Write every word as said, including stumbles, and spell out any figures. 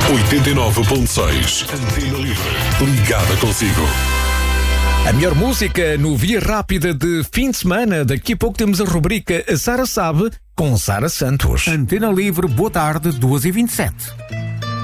oitenta e nove ponto seis. Antena Livre. Ligada consigo. A melhor música no Via Rápida de fim de semana. Daqui a pouco temos a rubrica A Sara Sabe com Sara Santos. Antena Livre, boa tarde, duas e vinte e sete.